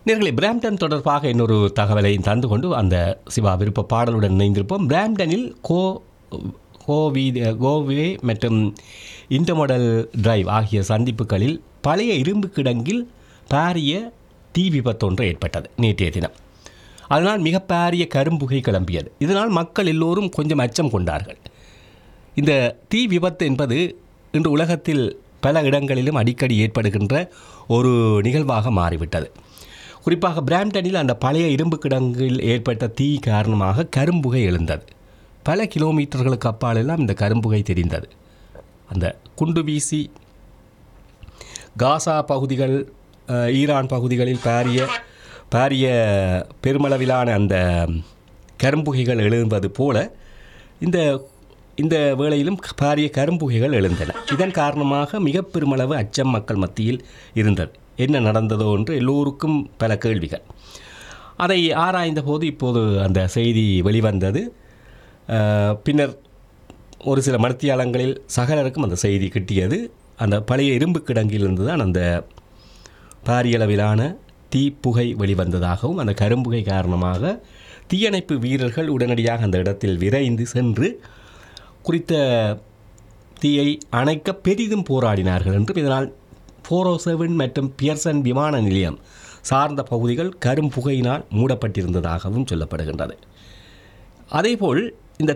நேர்களை பிராம்டன் தொடர்பாக இன்னொரு தகவலை தந்து கொண்டு அந்த சிவா விருப்ப பாடலுடன் இணைந்திருப்போம். பிராம்டனில் கோவே மற்றும் இன்டர்மோடல் டிரைவ் ஆகிய சந்திப்புகளில் பழைய இரும்பு கிடங்கில் பாரிய தீ விபத்தொன்று ஏற்பட்டது நேற்றைய தினம். அதனால் மிக பாரிய கரும்புகை கிளம்பியது. இதனால் மக்கள் எல்லோரும் கொஞ்சம் அச்சம் கொண்டார்கள். இந்த தீ விபத்து என்பது இன்று உலகத்தில் பல இடங்களிலும் அடிக்கடி ஏற்படுகின்ற ஒரு நிகழ்வாக மாறிவிட்டது. குறிப்பாக பிராம்டனில் அந்த பழைய இரும்பு கிடங்கில் ஏற்பட்ட தீ காரணமாக கரும்புகை எழுந்தது. பல கிலோமீட்டர்களுக்கு அப்பாலெல்லாம் இந்த கரும்புகை தெரிந்தது. அந்த குண்டு வீசி காசா பகுதிகள், ஈரான் பகுதிகளில் பாரிய பெருமளவிலான அந்த கரும்புகைகள் எழும்பது போல இந்த வேளையிலும் பாரிய கரும்புகைகள் எழுந்தன. இதன் காரணமாக மிக பெருமளவு அச்சம் மக்கள் மத்தியில் இருந்தது. என்ன நடந்ததோ என்று எல்லோருக்கும் பல கேள்விகள். அதை ஆராய்ந்த போது இப்போது அந்த செய்தி வெளிவந்தது. பின்னர் ஒரு சில மணித்தியாலங்களில் சகலருக்கும் அந்த செய்தி கிட்டியது. அந்த பழைய இரும்பு கிடங்கிலிருந்து தான் அந்த பாரியளவிலான தீப்புகை வெளிவந்ததாகவும், அந்த கரும்புகை காரணமாக தீயணைப்பு வீரர்கள் உடனடியாக அந்த இடத்தில் விரைந்து சென்று குறித்த தீயை அணைக்க பெரிதும் போராடினார்கள் என்றும், இதனால் 407 மற்றும் பியர்சன் விமான நிலையம் சார்ந்த பகுதிகள் கரும்புகையினால் மூடப்பட்டிருந்ததாகவும் சொல்லப்படுகின்றது. அதேபோல் இந்த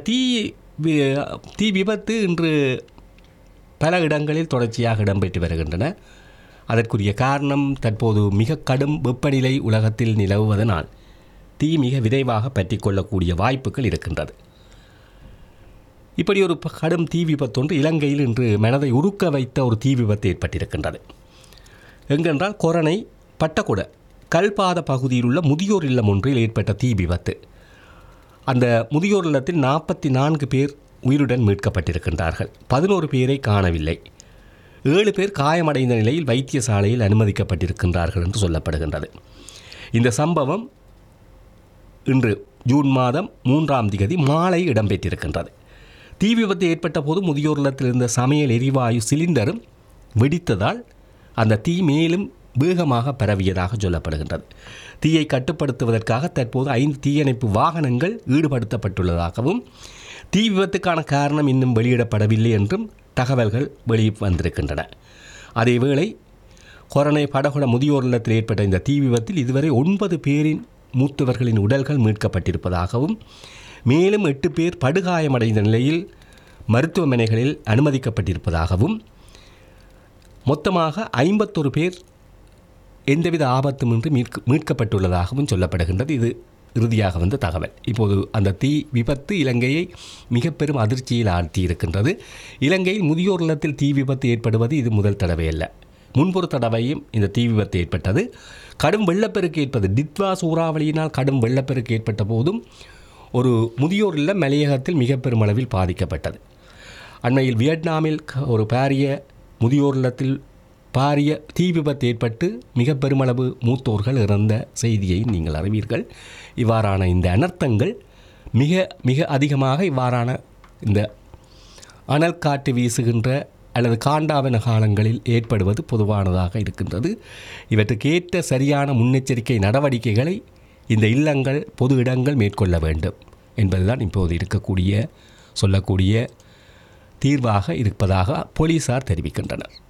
தீ விபத்து இன்று பல இடங்களில் தொடர்ச்சியாக இடம்பெற்று வருகின்றன. அதற்குரிய காரணம் தற்போது மிக கடும் வெப்பநிலை உலகத்தில் நிலவுவதனால் தீ மிக விரைவாக பற்றி கொள்ளக்கூடிய வாய்ப்புகள் இருக்கின்றது. இப்படி ஒரு கடும் தீ விபத்தொன்று இலங்கையில் இன்று மனதை உருக்க வைத்த ஒரு தீ விபத்து ஏற்பட்டிருக்கின்றது. எங்கென்றால் கொரணை பட்டகுட கல்பாத பகுதியில் உள்ள முதியோர் இல்லம் ஒன்றில் ஏற்பட்ட தீ விபத்து. அந்த முதியோர் இல்லத்தில் 44 பேர் உயிருடன் மீட்கப்பட்டிருக்கின்றார்கள். 11 பேரை காணவில்லை. 7 பேர் காயமடைந்த நிலையில் வைத்தியசாலையில் அனுமதிக்கப்பட்டிருக்கின்றார்கள் என்று சொல்லப்படுகின்றது. இந்த சம்பவம் இன்று ஜூன் மாதம் 3ஆம் தேதி மாலை இடம்பெற்றிருக்கின்றது. தீ விபத்து ஏற்பட்ட போது முதியோர் இல்லத்தில் இருந்த சமையல் எரிவாயு சிலிண்டரும் வெடித்ததால் அந்த தீ மேலும் வேகமாக பரவியதாக சொல்லப்படுகின்றது. தீயை கட்டுப்படுத்துவதற்காக தற்போது 5 தீயணைப்பு வாகனங்கள் ஈடுபடுத்தப்பட்டுள்ளதாகவும், தீ விபத்துக்கான காரணம் இன்னும் வெளியிடப்படவில்லை என்றும் தகவல்கள் வந்திருக்கின்றன. அதேவேளை கொரணை படகுட முதியோர் இல்லத்தில் ஏற்பட்ட இந்த தீ விபத்தில் இதுவரை 9 பேரின் மூத்தவர்களின் உடல்கள் மீட்கப்பட்டிருப்பதாகவும், மேலும் 8 பேர் படுகாயமடைந்த நிலையில் மருத்துவமனைகளில் அனுமதிக்கப்பட்டிருப்பதாகவும், மொத்தமாக 51 பேர் எந்தவித ஆபத்துமின்றி மீட்கப்பட்டுள்ளதாகவும் சொல்லப்படுகின்றது. இது இறுதியாக வந்த தகவல். இப்போது அந்த தீ விபத்து இலங்கையை மிக பெரும் அதிர்ச்சியில் ஆழ்த்தியிருக்கின்றது. இலங்கையில் முதியோர் இல்லத்தில் தீ விபத்து ஏற்படுவது இது முதல் தடவை அல்ல. முன்பொரு தடவையும் இந்த தீ விபத்து ஏற்பட்டது. கடும் வெள்ளப்பெருக்கு ஏற்பது, டிட்வா சூறாவளியினால் கடும் வெள்ளப்பெருக்கு ஏற்பட்ட போதும் ஒரு முதியோர் இல்லம் மலையகத்தில் மிக பெருமளவில் பாதிக்கப்பட்டது. அண்மையில் வியட்நாமில் ஒரு பாரிய முதியோர் இல்லத்தில் பாரிய தீ விபத்து ஏற்பட்டு மிக பெருமளவு மூத்தோர்கள் இறந்த செய்தியை நீங்கள் அறிவீர்கள். இவ்வாறான இந்த அனர்த்தங்கள் மிக மிக அதிகமாக இவ்வாறான இந்த அனல் காற்று வீசுகின்ற அல்லது காண்டாவன காலங்களில் ஏற்படுவது பொதுவானதாக இருக்கின்றது. இவற்றுக்கு ஏற்ற சரியான முன்னெச்சரிக்கை நடவடிக்கைகளை இந்த இல்லங்கள், பொது இடங்கள் மேற்கொள்ள வேண்டும் என்பதுதான் இப்போது சொல்லக்கூடிய தீர்வாக இருப்பதாக போலீசார் தெரிவிக்கின்றனர்.